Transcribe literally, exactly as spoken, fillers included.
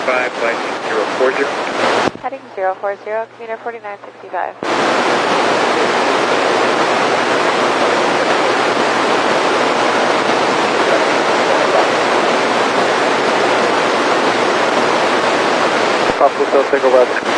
five, flight zero four zero. Heading zero four zero, commuter forty-nine sixty-five. Papa Hotel Tango West.